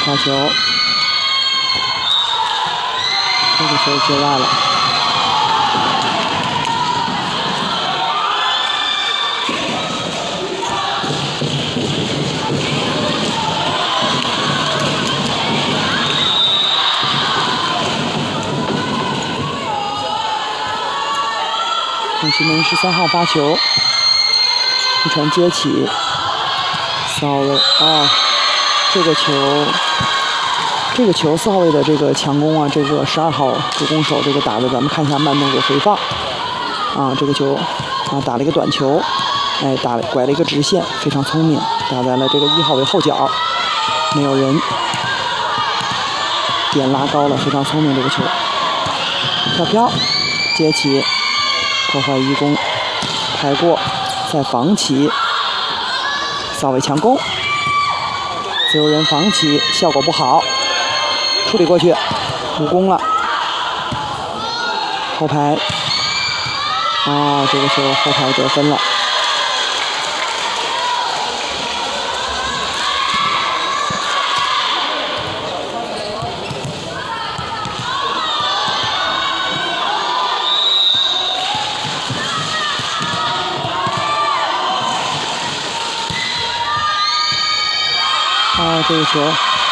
发球，这个球界外了。郑奇明13号发球，一传接起，骚位啊！这个球4号位的这个强攻啊，这个12号主攻手这个打的，咱们看一下慢动作回放啊，这个球啊打了一个短球，哎，拐了一个直线，非常聪明，打在了这个1号位后脚，没有人，点拉高了，非常聪明这个球，飘接起。破坏1攻，拍过，再防起，扫位强攻，自由人防起，效果不好，处理过去，5攻了，后排，啊，这个球后排得分了。这个球，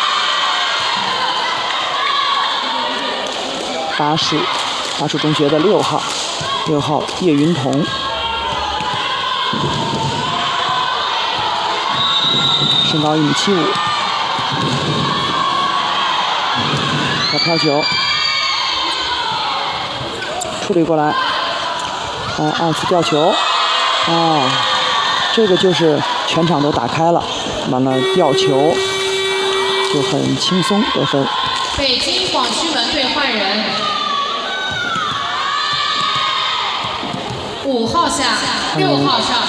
巴蜀中学的6号叶云彤，身高1.75米，飘球，处理过来，2次吊球，这个就是全场都打开了，完了吊球。就很轻松得分。 北京广渠门队换人，5号下，6号上。